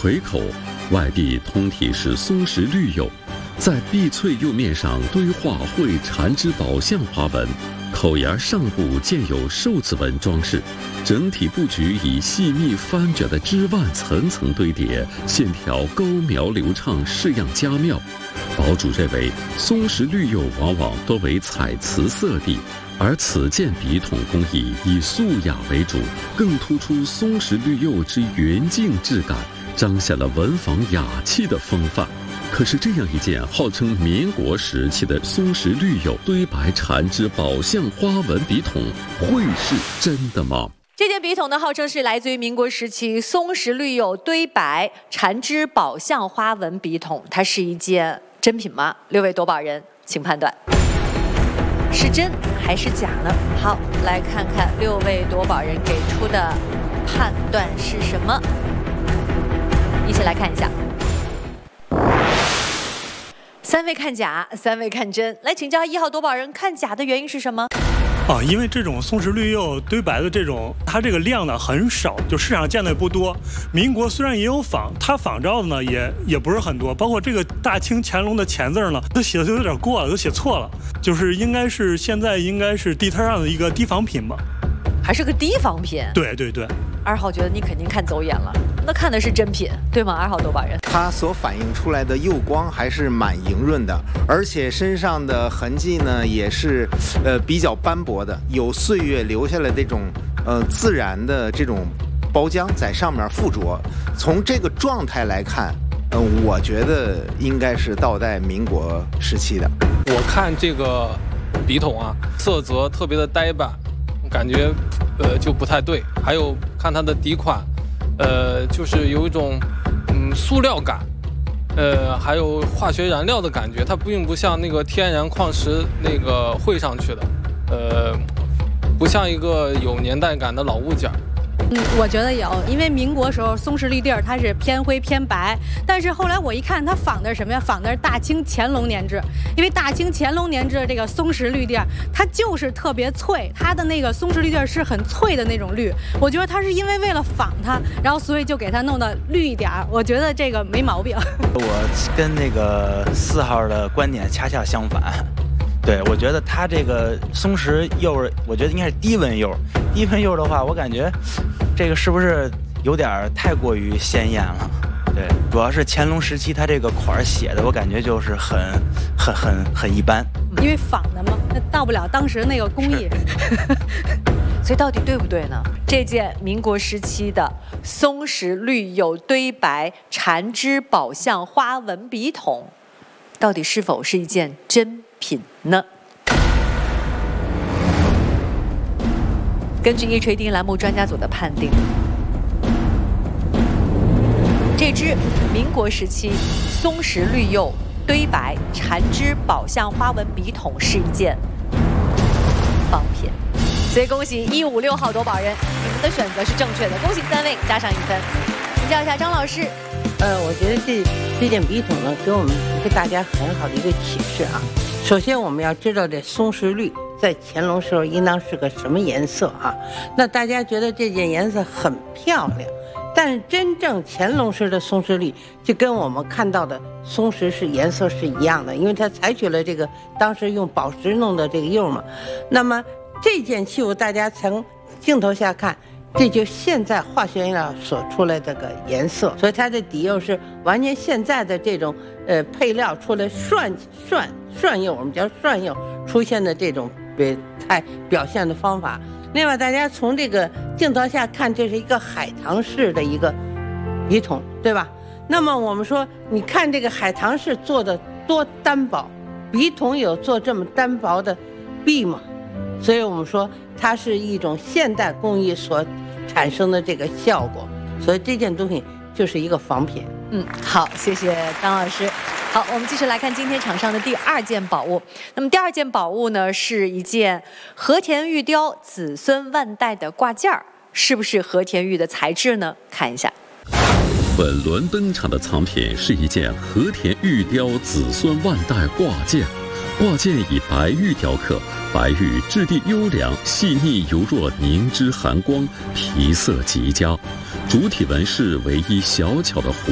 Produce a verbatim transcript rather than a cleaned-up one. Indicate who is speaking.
Speaker 1: 锤口，外壁通体是松石绿釉，在碧翠釉面上堆画绘缠枝宝相花纹，口沿上部建有寿字纹装饰，整体布局以细密翻卷的枝蔓层层堆叠，线条高描流畅，式样佳妙。堡主认为，松石绿釉往往多为彩瓷色地，而此件笔筒工艺以素雅为主，更突出松石绿釉之圆净质感，彰显了文房雅气的风范。可是这样一件号称民国时期的松石绿釉堆白缠枝宝相花纹笔筒，会是真的吗？
Speaker 2: 这件笔筒呢，号称是来自于民国时期松石绿釉堆白缠枝宝相花纹笔筒，它是一件真品吗？六位夺宝人，请判断，是真还是假呢？好，来看看六位夺宝人给出的判断是什么，一起来看一下。三位看假，三位看真。来请教一号夺宝人，看假的原因是什么？
Speaker 3: 啊，因为这种松石绿釉堆白的这种，它这个量呢很少，就市场见的也不多。民国虽然也有仿，它仿照的呢也也不是很多，包括这个大清乾隆的乾字呢，都写的就有点过了，都写错了，就是应该是现在应该是地摊上的一个低仿品吧，
Speaker 2: 还是个低仿品？
Speaker 3: 对对对。
Speaker 2: 二号觉得你肯定看走眼了，那看的是真品，对吗？二号夺宝人，
Speaker 4: 它所反映出来的釉光还是蛮莹润的，而且身上的痕迹呢也是，呃比较斑驳的，有岁月留下来的这种呃自然的这种包浆在上面附着。从这个状态来看，嗯、呃，我觉得应该是倒带民国时期的。
Speaker 5: 我看这个笔筒啊，色泽特别的呆板。感觉，呃，就不太对。还有看它的底款，呃，就是有一种，嗯，塑料感，呃，还有化学燃料的感觉。它并不像那个天然矿石那个绘上去的，呃，不像一个有年代感的老物件。
Speaker 6: 嗯，我觉得有，因为民国时候松石绿地儿它是偏灰偏白，但是后来我一看，它仿的是什么呀？仿的是大清乾隆年制，因为大清乾隆年制的这个松石绿地儿，它就是特别脆，它的那个松石绿地儿是很脆的那种绿。我觉得它是因为为了仿它，然后所以就给它弄得绿一点儿。我觉得这个没毛病。
Speaker 7: 我跟那个四号的观点恰恰相反。对，我觉得它这个松石釉，我觉得应该是低温釉。低温釉的话，我感觉这个是不是有点太过于鲜艳了？对，主要是乾隆时期它这个款写的，我感觉就是很很很很一般。
Speaker 6: 因为仿的嘛，那到不了当时那个工艺。
Speaker 2: 所以到底对不对呢？这件民国时期的松石绿釉堆白缠枝宝相花纹笔筒，到底是否是一件真品呢？根据一锤定栏目专家组的判定，这支民国时期松石绿釉堆白缠枝宝相花纹笔筒是一件仿品，所以恭喜一五六号夺宝人，你们的选择是正确的，恭喜三位加上一分。请教一下张老师。
Speaker 8: 呃，我觉得这这件笔筒呢，给我们给大家很好的一个启示啊。首先，我们要知道这松石绿在乾隆时候应当是个什么颜色啊？那大家觉得这件颜色很漂亮，但是真正乾隆时的松石绿就跟我们看到的松石是颜色是一样的，因为它采取了这个当时用宝石弄的这个釉嘛。那么这件器物大家从镜头下看，这就现在化学原料所出来这个颜色，所以它的底釉是完全现在的这种呃配料出来涮涮涮釉，我们叫涮釉出现的这种别态表现的方法。另外，大家从这个镜头下看，这是一个海棠式的一个笔筒，对吧？那么我们说，你看这个海棠式做的多单薄，笔筒有做这么单薄的壁吗？所以我们说它是一种现代工艺所产生的这个效果，所以这件东西就是一个仿品。
Speaker 2: 嗯，好，谢谢张老师。好，我们继续来看今天场上的第二件宝物。那么第二件宝物呢，是一件和田玉雕子孙万代的挂件儿，是不是和田玉的材质呢？看一下。
Speaker 1: 本轮登场的藏品是一件和田玉雕子孙万代挂件。挂件以白玉雕刻，白玉质地优良，细腻犹若凝脂含光，皮色极佳。主体纹饰为一小巧的弧